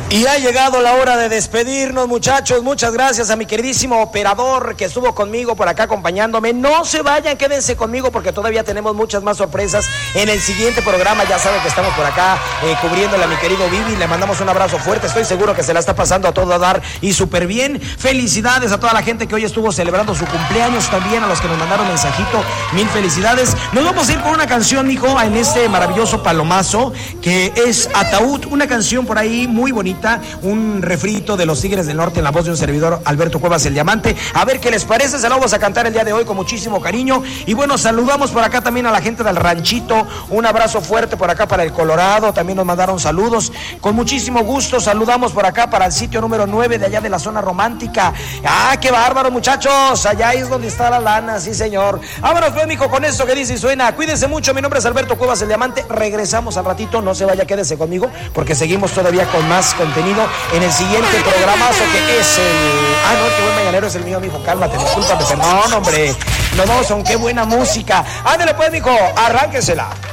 Y ha llegado la hora de despedirnos, muchachos. Muchas gracias a mi queridísimo operador que estuvo conmigo por acá acompañándome. No se vayan, quédense conmigo porque todavía tenemos muchas más sorpresas en el siguiente programa. Ya saben que estamos por acá cubriéndole a mi querido Vivi. Le mandamos un abrazo fuerte. Estoy seguro que se la está pasando a todo a dar y súper bien. Felicidades a toda la gente que hoy estuvo celebrando su cumpleaños. También a los que nos mandaron mensajito. Mil felicidades. Nos vamos a ir con una canción, mijo, en este maravilloso palomazo que es Ataúd. Una canción por ahí muy bonita. Un refrito de los Tigres del Norte en la voz de un servidor, Alberto Cuevas, el Diamante. A ver qué les parece, se lo vamos a cantar el día de hoy con muchísimo cariño. Y bueno, saludamos por acá también a la gente del ranchito. Un abrazo fuerte por acá para el Colorado. También nos mandaron saludos. Con muchísimo gusto saludamos por acá para el sitio número 9 de allá de la zona romántica. ¡Ah, qué bárbaro, muchachos! Allá es donde está la lana, sí señor. Vámonos pues, mijo, con esto que dice y suena. Cuídense mucho, mi nombre es Alberto Cuevas, el Diamante. Regresamos al ratito, no se vaya, quédese conmigo, porque seguimos todavía con más contenido en el siguiente programazo que es el... no, el que buen mañanero es el mío, mijo, cálmate, discúlpame, perdón, hombre. Nos vamos con qué buena música. Ándale pues, mijo, arránquensela.